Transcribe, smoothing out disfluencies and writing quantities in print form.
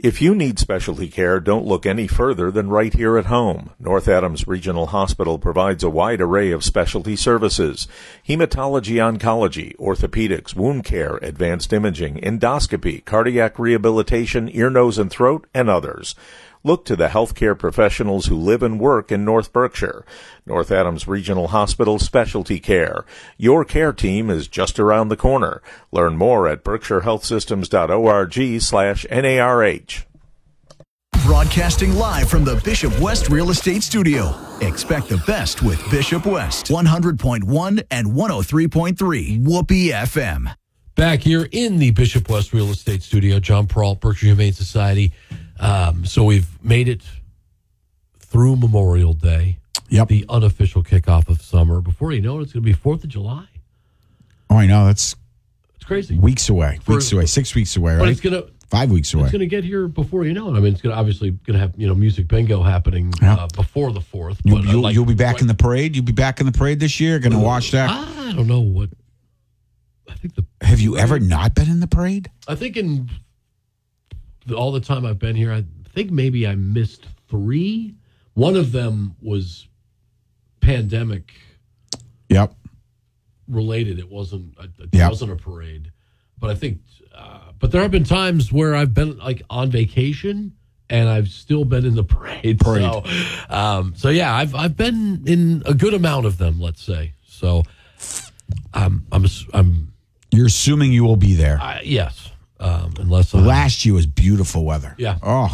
If you need specialty care, don't look any further than right here at home. North Adams Regional Hospital provides a wide array of specialty services: hematology oncology, orthopedics, wound care, advanced imaging, endoscopy, cardiac rehabilitation, ear, nose, and throat, and others. Look to the healthcare professionals who live and work in North Berkshire. North Adams Regional Hospital Specialty Care. Your care team is just around the corner. Learn more at berkshirehealthsystems.org/NARH. Broadcasting live from the Bishop West Real Estate Studio. Expect the best with Bishop West. 100.1 and 103.3 Whoopee FM. Back here in the Bishop West Real Estate Studio, John Peralt, Berkshire Humane Society. So we've made it through Memorial Day. Yep. The unofficial kickoff of summer. Before you know it, it's going to be 4th of July. Oh, I know. It's crazy. Weeks away. 6 weeks away, right? But it's going to 5 weeks away. It's going to get here before you know it. I mean, it's going to obviously going to have music bingo happening before the 4th. You'll be back in the parade. You'll be back in the parade this year. Going to watch that. I don't know what. I think Have you ever not been in the parade? I think in all the time I've been here, I think maybe I missed 3. One of them was pandemic. Yep. Related. It wasn't. It wasn't a parade, but I think. But there have been times where I've been like on vacation and I've still been in the parade. So yeah, I've been in a good amount of them. Let's say so. I'm. You're assuming you will be there. Yes. Unless last year was beautiful weather. Yeah. Oh.